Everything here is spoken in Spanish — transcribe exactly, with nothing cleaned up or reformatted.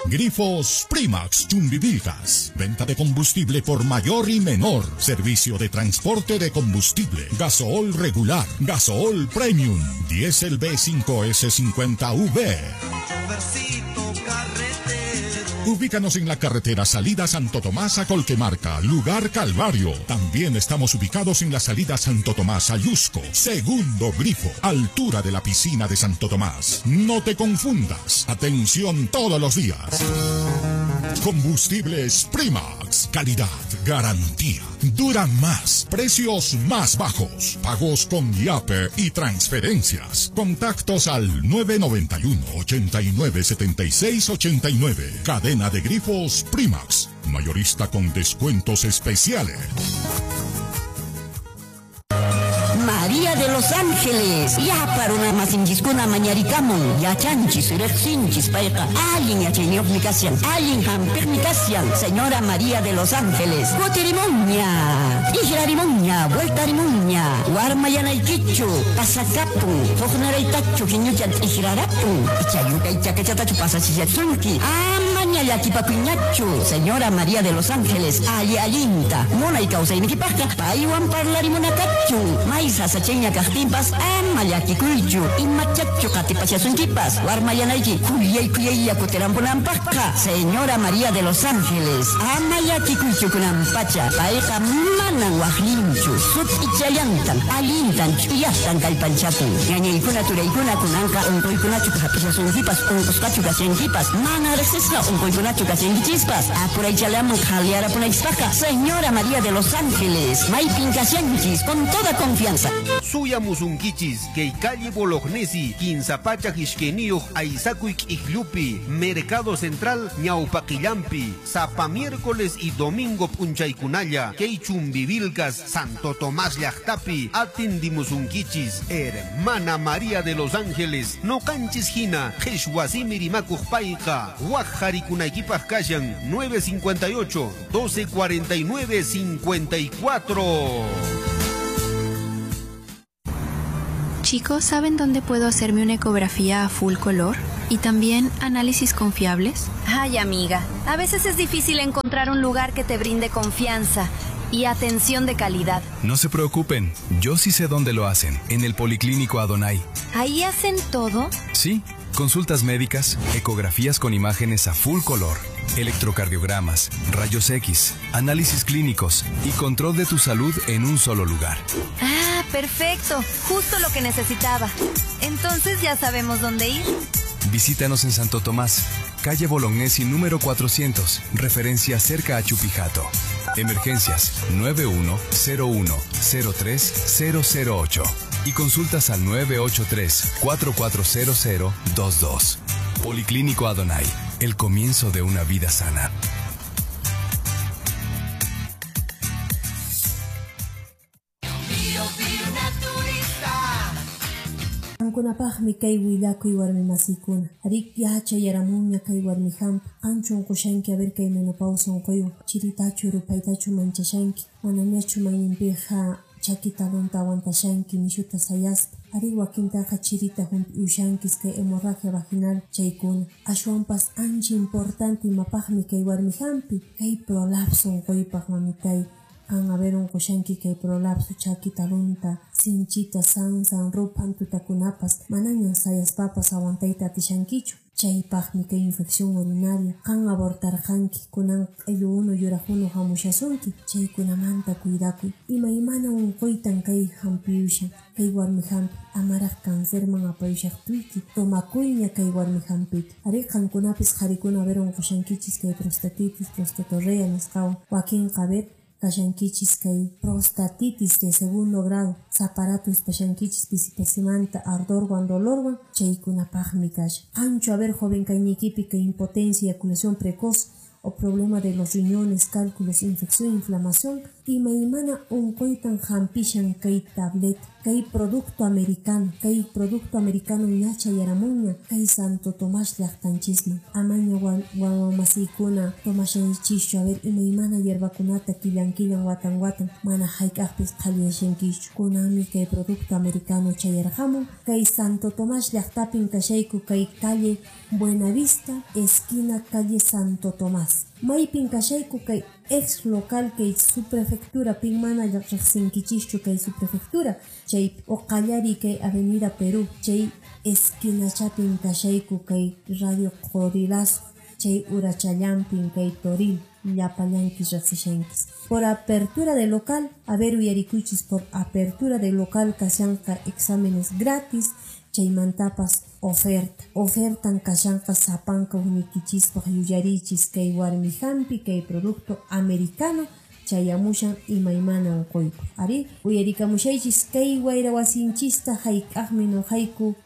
Grifos Primax Chumbivilcas. Venta de combustible por mayor y menor. Servicio de transporte de combustible. Gasool regular. Gasool Premium. Diesel B cinco S cincuenta V. Ubícanos en la carretera salida Santo Tomás a Colquemarca, lugar Calvario. También estamos ubicados en la salida Santo Tomás a Yusco, segundo grifo, altura de la piscina de Santo Tomás. No te confundas. Atención todos los días. Combustibles Primax. Calidad, garantía. Duran más. Precios más bajos. Pagos con Yape y transferencias. Contactos al nueve nueve uno, ochenta y nueve, setenta y seis ochenta y nueve. Cadena de grifos Primax. Mayorista con descuentos especiales. María de los Ángeles, ya para una más indiscuna mañaricamon, ya chanchis, rexinchis, paika, alguien ya chenioficación, alguien hampernicación, señora María de los Ángeles, goterimonia, ijrarimonia, vueltarimonia, guarmayanayquichu, pasacapun, fognaraitachu, quiñuchan ijrarapun, ichayuca ichacachatachu pasachichatsunki, amaña yaquipapiñachu, señora María de los Ángeles, ali alinta, mona y causa iniquipasca, paiwan parlarimonakachu, mais sasacheña kajtimpas amayakikuychu imachachu katipachasunkipas warmayanayki kuyay kuyay yakuterampunampaqqa señora María de los Ángeles amayakikuychu kunampacha payqa manan waqlinchu sut ichayantan alintan chuyastan kallpanchapun ñañaykuna turaykuna kunanqa unquykunachu hapichasunkipas unqusqachu kasyankipas mana resisqa unquykunachu kasyankichispas apuraychalamun qhalyarapunaykispaqqa señora María de los Ángeles maypin kasyanchis con toda confianza. Suya musunkichis, que calle Bolognesi, Quinzapacha Quisquenio, Aizacuic Ijlupi, Mercado Central, Ñaupaquillampi, Zapa miércoles y domingo Punchaycunaya, Queichumbivilcas, Santo Tomás Llactapi, Atindi musunkichis, hermana María de los Ángeles, no canchis jina, Jeshwasimirimacuj Paika, Guajaricunaikipaj Kashan, nueve cincuenta y ocho, doce cuarenta y nueve, cincuenta y cuatro. Chicos, ¿saben dónde puedo hacerme una ecografía a full color? ¿Y también análisis confiables? Ay, amiga, a veces es difícil encontrar un lugar que te brinde confianza y atención de calidad. No se preocupen, yo sí sé dónde lo hacen, en el Policlínico Adonai. ¿Ahí hacen todo? Sí, consultas médicas, ecografías con imágenes a full color, electrocardiogramas, rayos X, análisis clínicos y control de tu salud en un solo lugar. Ah, perfecto, justo lo que necesitaba. Entonces ya sabemos dónde ir. Visítanos en Santo Tomás, calle Bolognesi número cuatrocientos, referencia cerca a Chupijato. Emergencias nueve uno cero uno cero tres cero cero ocho y consultas al nueve ocho tres, cuatro cuatro cero cero dos dos. Policlínico Adonai, el comienzo de una vida sana. Kunapaqmi kay willakuy warmi masikuna arik yacha yaramuña kay warmi hampa anchun qushanki a ver kay menopausa unquyuq chiritachu rupaytachu manchashanki manañachu mayninpiqa chakitalunta aguantashanki nishuta sayaspa ari wakintaqa chirita humpi ushankis kay hemorragia vaginal chaykuna ashwanpas ancha importante imapaqmi kay warmi hampi kay prolapso unquypaq mamitay kan a ver unqushanki kay prolapso chakitalunta sinchita sansan rupan tutakunapas manañan sayaspapas aguantayta atishankichu chaypaqmi kay infección urinaria kan abortarqanki kunan q'illu unu yuraqunu hamushasunki chaykunamanta cuidakuy imaymana unquytan kay hampiyushan kay warmi hampi amaraq cancerman apayushaqtuyki tomakuyña kay warmi hampita ari qankunapis qharikuna ver unqushankichis kay prostatitis prostatorrea nisqawan wakinqa ver kashankichis kay prostatitis de segundo grado zaparato espashankichis pisipasimanta ardorwan dolorwan chaykunapaqmi kasha ancho a ver joven kaynikipi kay impotencia eyaculación precoz o problema de los riñones cálculos infección inflamación imaymana unquytan hampishan kay tablet, kay producto americano, kay producto americano ñacha yaramuña, kay Santo Tomás llaqtanchisman. Amaña wawa masiykuna tomashanchischu a ver imaymana yerbakunata killan killan watan watan mana hayk'aqpis qhalliyashankischu. Kunami kay producto americano chayarqamun, kay Santo Tomás llaqtapin kashayku kay calle Buenavista, esquina calle Santo Tomás. Maypin kashayku kay ex local kay subprefectura pin mana riqsinkichischu kay subprefectura, chay oqallari kay avenida Perú, chay esquina chapin kashayku kay radio Corilazo, chay urachallampin kay Toril llapallankis riqsishankis. Por apertura de local, a ver uyarikuchis, por apertura de local kashanqa exámenes gratis, chaymantapas oferta. Ofertan kashanqa sapanka unikichispaq yuyarichis kay warmi hampi kay producto americano chayamushan imaymana unquyku. Ari uyarikamushaychis kay wayra wasinchista hayk'aqmi nuqayku